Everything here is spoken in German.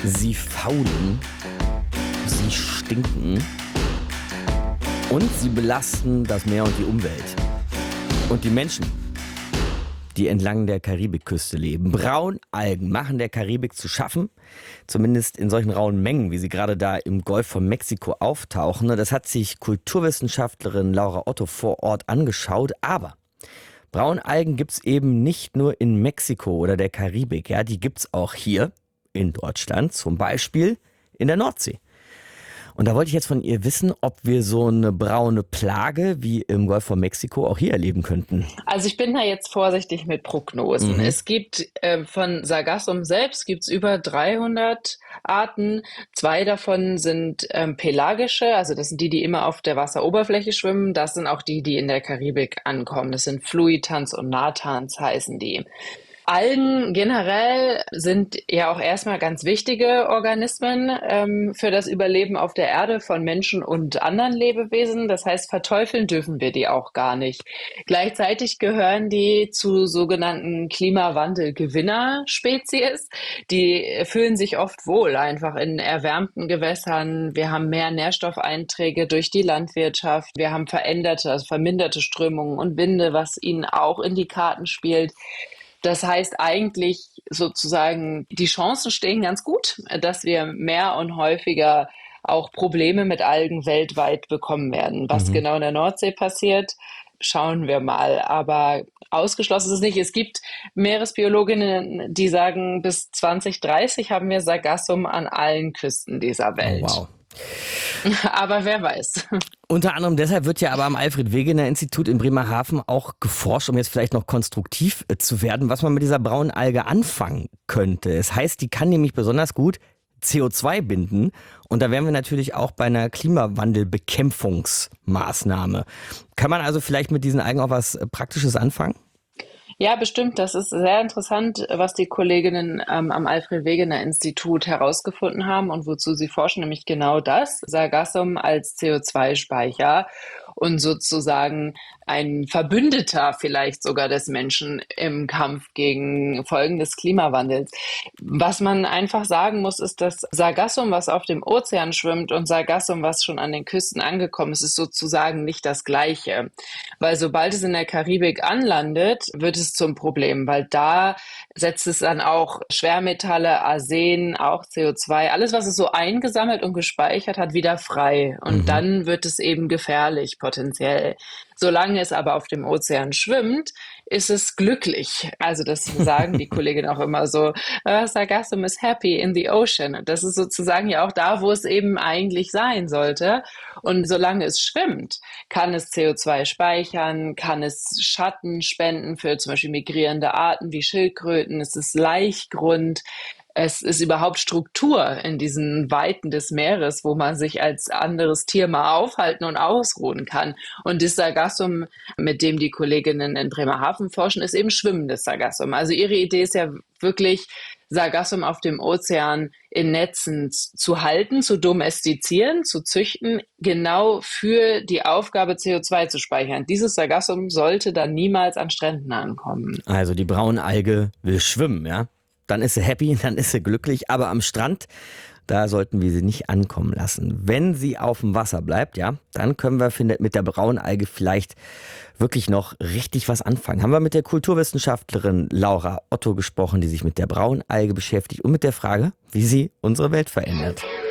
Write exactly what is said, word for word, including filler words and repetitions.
Sie faulen, sie stinken und sie belasten das Meer und die Umwelt. Und die Menschen, die entlang der Karibikküste leben. Braunalgen machen der Karibik zu schaffen, zumindest in solchen rauen Mengen, wie sie gerade da im Golf von Mexiko auftauchen. Das hat sich Kulturwissenschaftlerin Laura Otto vor Ort angeschaut. Aber Braunalgen gibt es eben nicht nur in Mexiko oder der Karibik. Ja, die gibt es auch hier in Deutschland, zum Beispiel in der Nordsee. Und da wollte ich jetzt von ihr wissen, ob wir so eine braune Plage wie im Golf von Mexiko auch hier erleben könnten. Also ich bin da jetzt vorsichtig mit Prognosen. Mhm. Es gibt äh, von Sargassum selbst gibt's über dreihundert Arten. Zwei davon sind ähm, pelagische, also das sind die, die immer auf der Wasseroberfläche schwimmen. Das sind auch die, die in der Karibik ankommen. Das sind Fluitans und Natans heißen die. Algen generell sind ja auch erstmal ganz wichtige Organismen ähm, für das Überleben auf der Erde von Menschen und anderen Lebewesen. Das heißt, verteufeln dürfen wir die auch gar nicht. Gleichzeitig gehören die zu sogenannten Klimawandel-Gewinner-Spezies. Die fühlen sich oft wohl einfach in erwärmten Gewässern. Wir haben mehr Nährstoffeinträge durch die Landwirtschaft. Wir haben veränderte, also verminderte Strömungen und Winde, was ihnen auch in die Karten spielt. Das heißt eigentlich sozusagen, die Chancen stehen ganz gut, dass wir mehr und häufiger auch Probleme mit Algen weltweit bekommen werden. Was Mhm. genau in der Nordsee passiert, schauen wir mal. Aber ausgeschlossen ist es nicht. Es gibt Meeresbiologinnen, die sagen, bis zwanzig dreißig haben wir Sargassum an allen Küsten dieser Oh, Welt. wow. Aber wer weiß. Unter anderem deshalb wird ja aber am Alfred-Wegener-Institut in Bremerhaven auch geforscht, um jetzt vielleicht noch konstruktiv äh, zu werden, was man mit dieser braunen Alge anfangen könnte. Es heißt, die kann nämlich besonders gut C O zwei binden. Und da wären wir natürlich auch bei einer Klimawandelbekämpfungsmaßnahme. Kann man also vielleicht mit diesen Algen auch was äh, Praktisches anfangen? Ja, bestimmt. Das ist sehr interessant, was die Kolleginnen ähm, am Alfred-Wegener-Institut herausgefunden haben und wozu sie forschen, nämlich genau das. Sargassum als C O zwei Speicher und sozusagen ein Verbündeter vielleicht sogar des Menschen im Kampf gegen Folgen des Klimawandels. Was man einfach sagen muss, ist, dass Sargassum, was auf dem Ozean schwimmt, und Sargassum, was schon an den Küsten angekommen ist, ist sozusagen nicht das Gleiche. Weil sobald es in der Karibik anlandet, wird es zum Problem, weil da setzt es dann auch Schwermetalle, Arsen, auch C O zwei, alles, was es so eingesammelt und gespeichert hat, wieder frei. Und Mhm. dann wird es eben gefährlich, potenziell. Solange es aber auf dem Ozean schwimmt, ist es glücklich. Also das sagen die Kolleginnen auch immer so, uh, Sargassum is happy in the ocean. Und das ist sozusagen ja auch da, wo es eben eigentlich sein sollte. Und solange es schwimmt, kann es C O zwei speichern, kann es Schatten spenden für zum Beispiel migrierende Arten wie Schildkröten. Es ist Laichgrund. Es ist überhaupt Struktur in diesen Weiten des Meeres, wo man sich als anderes Tier mal aufhalten und ausruhen kann. Und das Sargassum, mit dem die Kolleginnen in Bremerhaven forschen, ist eben schwimmendes Sargassum. Also ihre Idee ist ja wirklich, Sargassum auf dem Ozean in Netzen zu halten, zu domestizieren, zu züchten, genau für die Aufgabe, C O zwei zu speichern. Dieses Sargassum sollte dann niemals an Stränden ankommen. Also die Braunalge will schwimmen, ja? Dann ist sie happy, dann ist sie glücklich. Aber am Strand, da sollten wir sie nicht ankommen lassen. Wenn sie auf dem Wasser bleibt, ja, dann können wir mit der Braunalge vielleicht wirklich noch richtig was anfangen. Haben wir mit der Kulturwissenschaftlerin Laura Otto gesprochen, die sich mit der Braunalge beschäftigt und mit der Frage, wie sie unsere Welt verändert.